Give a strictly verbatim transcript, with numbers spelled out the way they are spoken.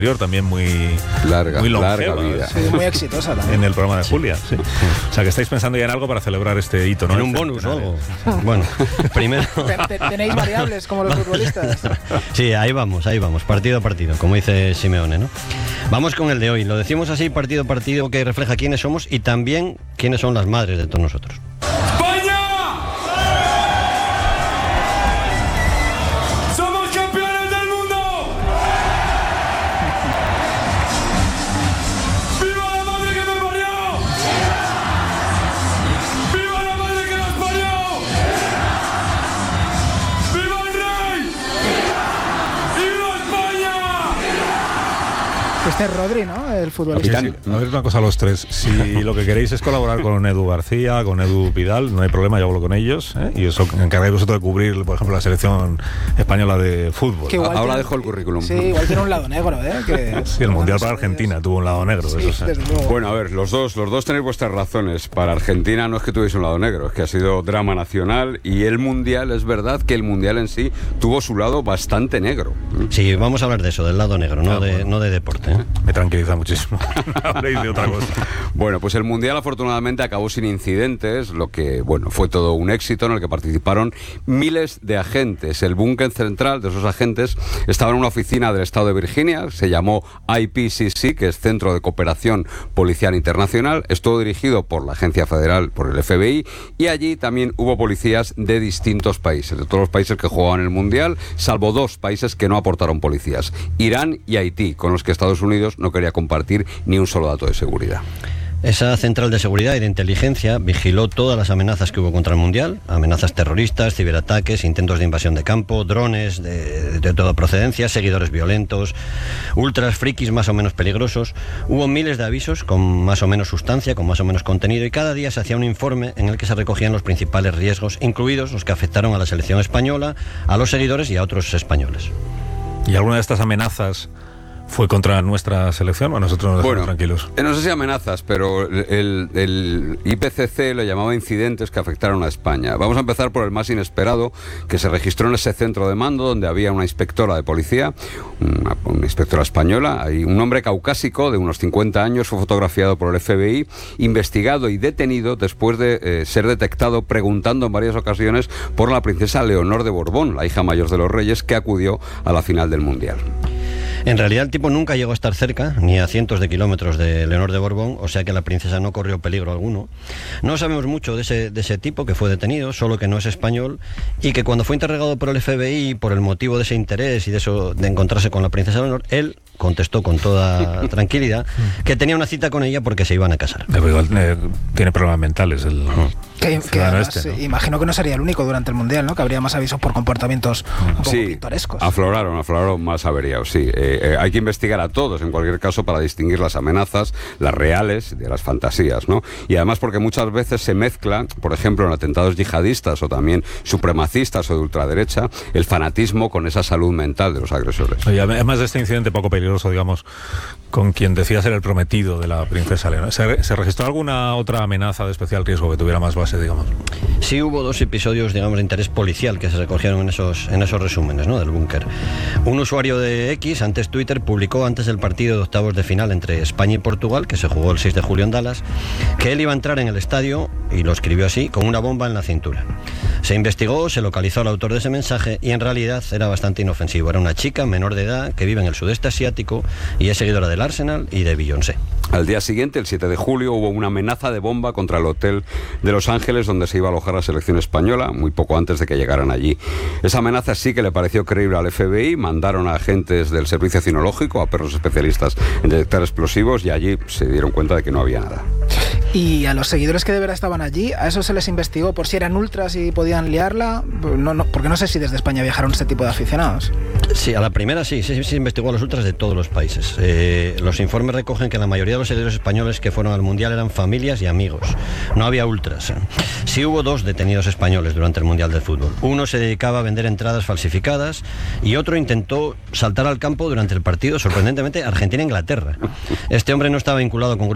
también muy larga, muy larga vida. Sí, muy exitosa también. En el programa de Julia, sí. O sea que estáis pensando ya en algo para celebrar este hito, ¿no? En un bonus o algo. Bueno, primero... Tenéis variables como los futbolistas. Sí, ahí vamos, ahí vamos, partido a partido, como dice Simeone, ¿no? Vamos con el de hoy. Lo decimos así, partido a partido, que refleja quiénes somos y también quiénes son las madres de todos nosotros. Este es Rodri, ¿no? El futbolista. Sí, sí. A ver una cosa a los tres. Si lo que queréis es colaborar con Edu García, con Edu Pidal, no hay problema, yo hablo con ellos, ¿eh? Y os encargáis vosotros de cubrir, por ejemplo, la selección española de fútbol. Ahora tiene, dejo el currículum. Sí, igual tiene un lado negro, ¿eh? Que, sí, el Mundial para Argentina tuvo un lado negro. Sí, eso desde luego. Bueno, a ver, los dos, los dos tenéis vuestras razones. Para Argentina no es que tuviese un lado negro, es que ha sido drama nacional, y el Mundial, es verdad que el Mundial en sí tuvo su lado bastante negro. Sí, vamos a hablar de eso, del lado negro, no, ah, de, bueno. no de deporte, ¿eh? Me tranquiliza muchísimo. Habléis de otra cosa. Bueno, pues el Mundial afortunadamente acabó sin incidentes, lo que, bueno, fue todo un éxito en el que participaron miles de agentes. El búnker central de esos agentes estaba en una oficina del estado de Virginia, se llamó I P C C, que es Centro de Cooperación Policial Internacional, estuvo dirigido por la Agencia Federal, por el F B I, y allí también hubo policías de distintos países, de todos los países que jugaban el Mundial, salvo dos países que no aportaron policías, Irán y Haití, con los que Estados Unidos no quería compartir ni un solo dato de seguridad. Esa central de seguridad y de inteligencia vigiló todas las amenazas que hubo contra el Mundial, amenazas terroristas, ciberataques, intentos de invasión de campo, drones de, de toda procedencia, seguidores violentos, ultras, frikis más o menos peligrosos. Hubo miles de avisos con más o menos sustancia, con más o menos contenido, y cada día se hacía un informe en el que se recogían los principales riesgos, incluidos los que afectaron a la selección española, a los seguidores y a otros españoles. ¿Y alguna de estas amenazas fue contra nuestra selección o nosotros nos dejamos bueno, tranquilos? No sé si amenazas, pero el, el I P C C lo llamaba incidentes que afectaron a España. Vamos a empezar por el más inesperado, que se registró en ese centro de mando donde había una inspectora de policía, una, una inspectora española, y un hombre caucásico de unos cincuenta años fue fotografiado por el F B I, investigado y detenido después de eh, ser detectado preguntando en varias ocasiones por la princesa Leonor de Borbón, la hija mayor de los reyes, que acudió a la final del Mundial. En realidad el tipo nunca llegó a estar cerca, ni a cientos de kilómetros de Leonor de Borbón, o sea que la princesa no corrió peligro alguno. No sabemos mucho de ese, de ese tipo que fue detenido, solo que no es español, y que cuando fue interrogado por el F B I por el motivo de ese interés y de eso de encontrarse con la princesa Leonor, él contestó con toda tranquilidad que tenía una cita con ella porque se iban a casar. Pero igual eh, tiene problemas mentales el... Que, que además, este, ¿no? Imagino que no sería el único durante el Mundial, ¿no? Que habría más avisos por comportamientos un poco sí, pintorescos. afloraron, afloraron más averiados, sí. Eh, eh, hay que investigar a todos, en cualquier caso, para distinguir las amenazas, las reales, de las fantasías, ¿no? Y además porque muchas veces se mezcla, por ejemplo, en atentados yihadistas o también supremacistas o de ultraderecha, el fanatismo con esa salud mental de los agresores. Oye, además de este incidente poco peligroso, digamos, con quien decía ser el prometido de la princesa Leonor, ¿se, ¿se registró alguna otra amenaza de especial riesgo que tuviera más base, digamos? Sí, hubo dos episodios, digamos, de interés policial que se recogieron en esos, en esos resúmenes, ¿no?, del búnker. Un usuario de X, antes Twitter, publicó antes del partido de octavos de final entre España y Portugal, que se jugó el seis de julio en Dallas, que él iba a entrar en el estadio, y lo escribió así, con una bomba en la cintura. Se investigó, se localizó al autor de ese mensaje y en realidad era bastante inofensivo. Era una chica menor de edad que vive en el sudeste asiático y es seguidora del Arsenal y de Beyoncé. Al día siguiente, el siete de julio, hubo una amenaza de bomba contra el hotel de Los Ángeles donde se iba a alojar la selección española, muy poco antes de que llegaran allí. Esa amenaza sí que le pareció creíble al F B I, mandaron a agentes del servicio cinológico, a perros especialistas en detectar explosivos, y allí se dieron cuenta de que no había nada. Y a los seguidores que de verdad estaban allí, ¿a eso se les investigó por si eran ultras y podían liarla? No, no, porque no sé si desde España viajaron este tipo de aficionados. Sí, a la primera sí, sí, sí se investigó a los ultras de todos los países. Eh, los informes recogen que la mayoría de los seguidores españoles que fueron al Mundial eran familias y amigos. No había ultras. Sí hubo dos detenidos españoles durante el Mundial de Fútbol. Uno se dedicaba a vender entradas falsificadas y otro intentó saltar al campo durante el partido, sorprendentemente, Argentina-Inglaterra. Este hombre no estaba vinculado con grupos